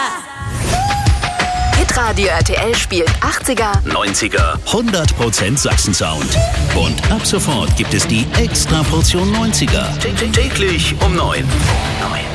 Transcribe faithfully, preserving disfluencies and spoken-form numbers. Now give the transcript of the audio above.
Hitradio R T L spielt achtziger, neunziger, hundert Prozent Sachsen-Sound. Und ab sofort gibt es die Extra-Portion neunziger. Täglich um neun.